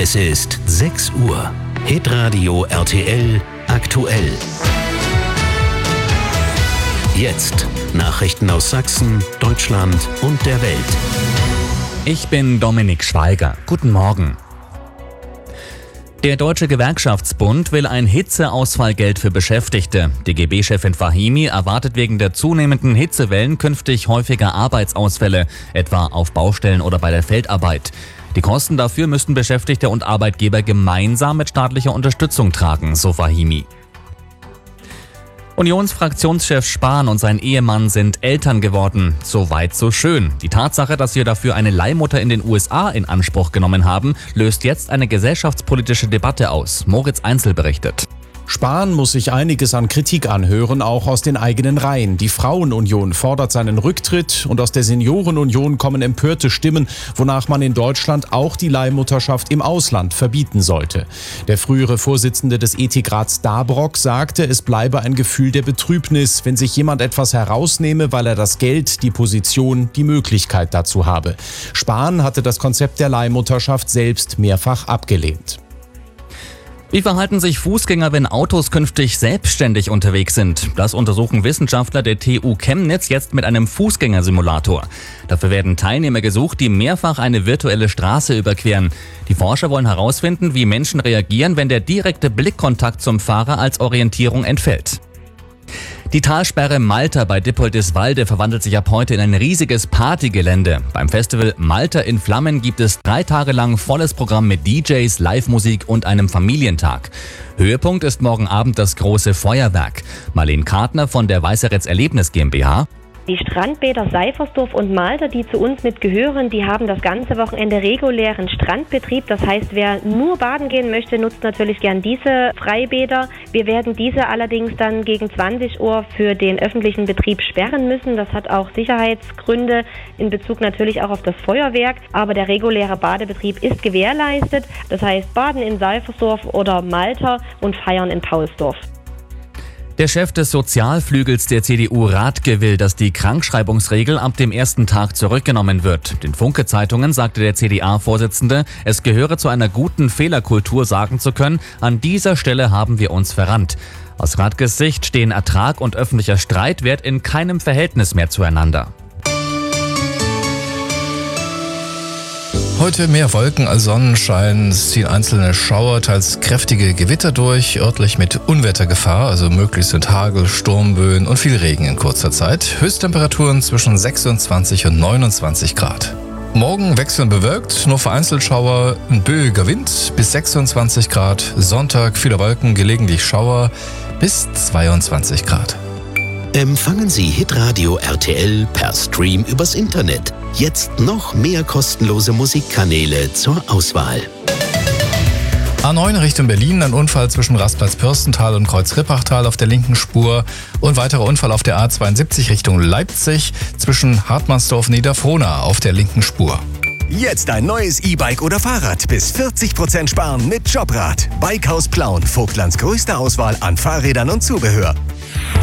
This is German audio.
Es ist 6 Uhr. Hitradio RTL aktuell. Jetzt Nachrichten aus Sachsen, Deutschland und der Welt. Ich bin Dominik Schweiger. Guten Morgen. Der Deutsche Gewerkschaftsbund will ein Hitzeausfallgeld für Beschäftigte. DGB-Chefin Fahimi erwartet wegen der zunehmenden Hitzewellen künftig häufiger Arbeitsausfälle, etwa auf Baustellen oder bei der Feldarbeit. Die Kosten dafür müssten Beschäftigte und Arbeitgeber gemeinsam mit staatlicher Unterstützung tragen, so Fahimi. Unionsfraktionschef Spahn und sein Ehemann sind Eltern geworden. So weit, so schön. Die Tatsache, dass wir dafür eine Leihmutter in den USA in Anspruch genommen haben, löst jetzt eine gesellschaftspolitische Debatte aus. Moritz Einzel berichtet. Spahn muss sich einiges an Kritik anhören, auch aus den eigenen Reihen. Die Frauenunion fordert seinen Rücktritt und aus der Seniorenunion kommen empörte Stimmen, wonach man in Deutschland auch die Leihmutterschaft im Ausland verbieten sollte. Der frühere Vorsitzende des Ethikrats Dabrock sagte, es bleibe ein Gefühl der Betrübnis, wenn sich jemand etwas herausnehme, weil er das Geld, die Position, die Möglichkeit dazu habe. Spahn hatte das Konzept der Leihmutterschaft selbst mehrfach abgelehnt. Wie verhalten sich Fußgänger, wenn Autos künftig selbstständig unterwegs sind? Das untersuchen Wissenschaftler der TU Chemnitz jetzt mit einem Fußgängersimulator. Dafür werden Teilnehmer gesucht, die mehrfach eine virtuelle Straße überqueren. Die Forscher wollen herausfinden, wie Menschen reagieren, wenn der direkte Blickkontakt zum Fahrer als Orientierung entfällt. Die Talsperre Malta bei Dippoldiswalde verwandelt sich ab heute in ein riesiges Partygelände. Beim Festival Malta in Flammen gibt es 3 Tage lang volles Programm mit DJs, Live-Musik und einem Familientag. Höhepunkt ist morgen Abend das große Feuerwerk. Marlene Kartner von der Weißeretz Erlebnis GmbH. Die Strandbäder Seifersdorf und Malta, die zu uns mitgehören, die haben das ganze Wochenende regulären Strandbetrieb. Das heißt, wer nur baden gehen möchte, nutzt natürlich gern diese Freibäder. Wir werden diese allerdings dann gegen 20 Uhr für den öffentlichen Betrieb sperren müssen. Das hat auch Sicherheitsgründe in Bezug natürlich auch auf das Feuerwerk. Aber der reguläre Badebetrieb ist gewährleistet. Das heißt, baden in Seifersdorf oder Malta und feiern in Paulsdorf. Der Chef des Sozialflügels der CDU Rathke will, dass die Krankschreibungsregel ab dem ersten Tag zurückgenommen wird. Den Funke-Zeitungen sagte der CDA-Vorsitzende, es gehöre zu einer guten Fehlerkultur sagen zu können, an dieser Stelle haben wir uns verrannt. Aus Rathkes Sicht stehen Ertrag und öffentlicher Streitwert in keinem Verhältnis mehr zueinander. Heute mehr Wolken als Sonnenschein. Es ziehen einzelne Schauer, teils kräftige Gewitter durch, örtlich mit Unwettergefahr, also möglich sind Hagel, Sturmböen und viel Regen in kurzer Zeit. Höchsttemperaturen zwischen 26 und 29 Grad. Morgen wechselnd bewölkt, nur vereinzelt Schauer, ein böiger Wind bis 26 Grad. Sonntag viele Wolken, gelegentlich Schauer bis 22 Grad. Empfangen Sie Hitradio RTL per Stream übers Internet. Jetzt noch mehr kostenlose Musikkanäle zur Auswahl. A9 Richtung Berlin, ein Unfall zwischen Rastplatz-Pürstental und Kreuz-Rippachtal auf der linken Spur und weiterer Unfall auf der A72 Richtung Leipzig zwischen Hartmannsdorf-Niederfrohna auf der linken Spur. Jetzt ein neues E-Bike oder Fahrrad bis 40% sparen mit Jobrad. Bikehaus Plauen, Vogtlands größte Auswahl an Fahrrädern und Zubehör.